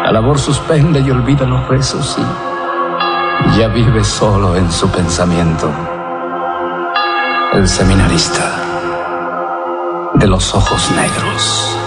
La labor suspende y olvida los rezos y ya vive solo en su pensamiento. El seminarista de los ojos negros.